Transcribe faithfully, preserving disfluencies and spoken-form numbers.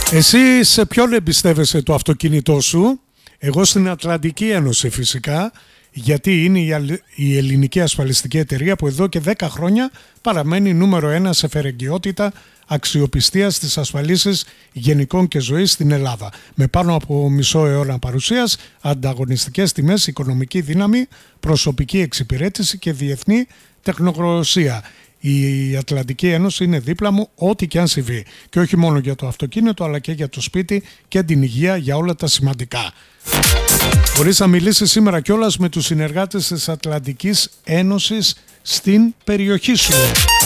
Εσύ σε ποιον εμπιστεύεσαι το αυτοκίνητό σου? Εγώ στην Ατλαντική Ένωση φυσικά, γιατί είναι η ελληνική ασφαλιστική εταιρεία που εδώ και δέκα χρόνια παραμένει νούμερο ένα σε φερεγγιότητα, αξιοπιστία στις ασφαλίσεις γενικών και ζωής στην Ελλάδα. Με πάνω από μισό αιώνα παρουσίας, ανταγωνιστικές τιμές, οικονομική δύναμη, προσωπική εξυπηρέτηση και διεθνή τεχνογνωσία. Η Ατλαντική Ένωση είναι δίπλα μου ό,τι και αν συμβεί. Και όχι μόνο για το αυτοκίνητο, αλλά και για το σπίτι και την υγεία, για όλα τα σημαντικά. Μπορείς να μιλήσεις σήμερα κιόλας με τους συνεργάτες της Ατλαντικής Ένωσης στην περιοχή σου.